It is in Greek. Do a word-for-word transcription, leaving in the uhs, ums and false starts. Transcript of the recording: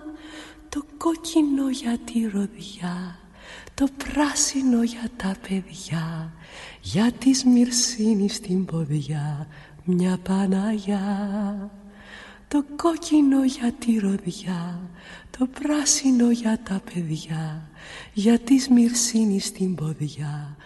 το κόκκινο για τη ροδιά, το πράσινο για τα παιδιά, για τη Σμυρσίνη στην ποδιά μια Παναγιά. Το κόκκινο για τη ροδιά, το πράσινο για τα παιδιά, για τη Σμυρσίνη στην ποδιά